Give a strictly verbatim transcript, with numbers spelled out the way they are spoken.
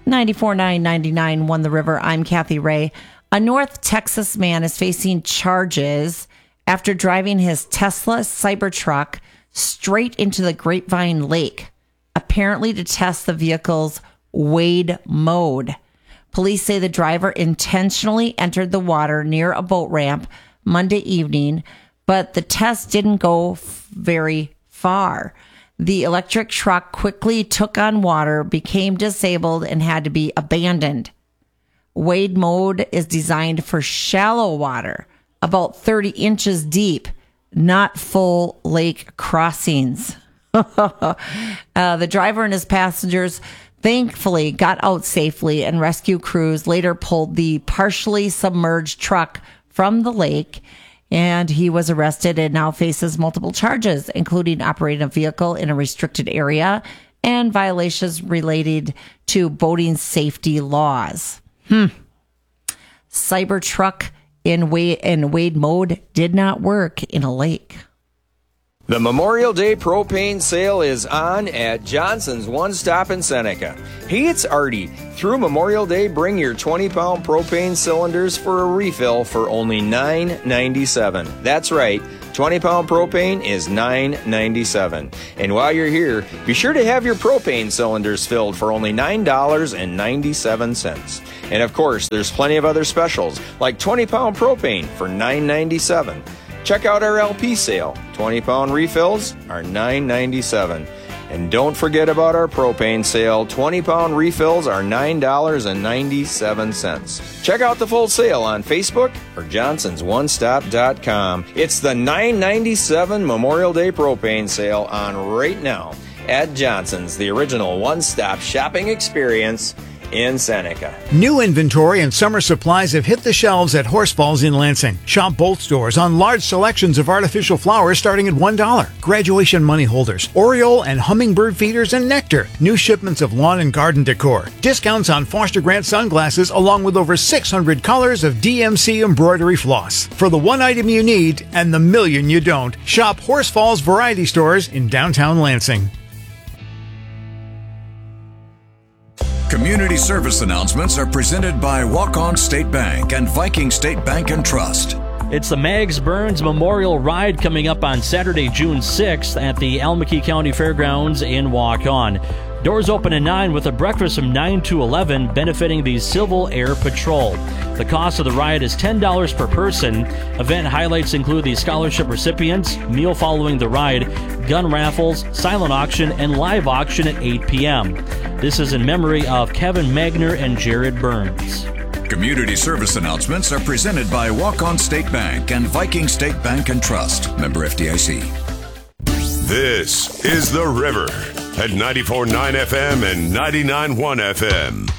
ninety-four nine ninety-nine won the river. I'm Kathy Ray. A North Texas man is facing charges after driving his Tesla Cybertruck straight into the Grapevine Lake, apparently to test the vehicle's wade mode. Police say the driver intentionally entered the water near a boat ramp Monday evening, but the test didn't go f- very far. The electric truck quickly took on water, became disabled, and had to be abandoned. Wade mode is designed for shallow water, about thirty inches deep, not full lake crossings. uh, the driver and his passengers thankfully got out safely, and rescue crews later pulled the partially submerged truck from the lake, and he was arrested and now faces multiple charges, including operating a vehicle in a restricted area and violations related to boating safety laws. Hmm. Cybertruck in wade, in wade mode did not work in a lake. The Memorial Day propane sale is on at Johnson's One Stop in Seneca. Hey, it's Artie. Through Memorial Day, bring your twenty-pound propane cylinders for a refill for only nine ninety-seven. That's right, twenty-pound propane is nine ninety-seven. And while you're here, be sure to have your propane cylinders filled for only nine ninety-seven. And of course, there's plenty of other specials, like twenty-pound propane for nine ninety-seven. Check out our L P sale. twenty-pound refills are nine ninety-seven. And don't forget about our propane sale. twenty-pound refills are nine ninety-seven. Check out the full sale on Facebook or johnsons one stop dot com. It's the nine ninety-seven Memorial Day propane sale on right now at Johnson's, the original one-stop shopping experience in Seneca. New inventory and summer supplies have hit the shelves at Horse Falls in Lansing. Shop both stores on large selections of artificial flowers starting at one dollar. Graduation money holders, Oriole and hummingbird feeders, and nectar. New shipments of lawn and garden decor. Discounts on Foster Grant sunglasses, along with over six hundred colors of D M C embroidery floss. For the one item you need and the million you don't, shop Horse Falls Variety Stores in downtown Lansing. Community service announcements are presented by Walk-On State Bank and Viking State Bank and Trust. It's the Mags Burns Memorial Ride coming up on Saturday, June sixth at the Almaquee County Fairgrounds in Walk-On. Doors open at nine with a breakfast from nine to eleven benefiting the Civil Air Patrol. The cost of the ride is ten dollars per person. Event highlights include the scholarship recipients, meal following the ride, gun raffles, silent auction, and live auction at eight p.m. This is in memory of Kevin Magner and Jared Burns. Community service announcements are presented by Walk-On State Bank and Viking State Bank and Trust. Member F D I C. This is The River at ninety-four point nine F M and ninety-nine point one F M.